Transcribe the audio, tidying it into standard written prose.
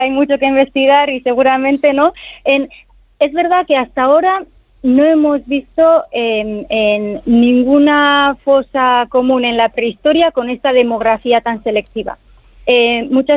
hay mucho que investigar y seguramente no. Es verdad que hasta ahora no hemos visto en ninguna fosa común en la prehistoria con esta demografía tan selectiva. Muchas